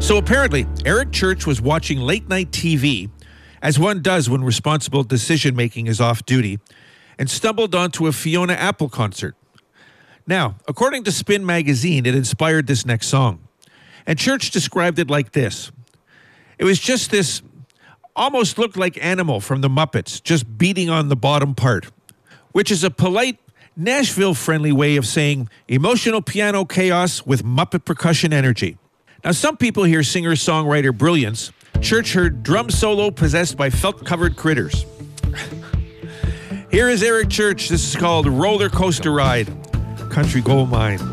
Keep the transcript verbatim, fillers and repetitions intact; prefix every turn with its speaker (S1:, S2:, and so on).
S1: So apparently, Eric Church was watching late-night T V, as one does when responsible decision-making is off-duty, and stumbled onto a Fiona Apple concert. Now, according to Spin magazine, it inspired this next song. And Church described it like this. It was just this, almost looked like Animal from the Muppets, just beating on the bottom part, which is a polite, Nashville-friendly way of saying emotional piano chaos with Muppet percussion energy. Now, some people hear singer-songwriter brilliance. Church heard drum solo possessed by felt-covered critters. Here is Eric Church. This is called Roller Coaster Ride, Country Gold Mine.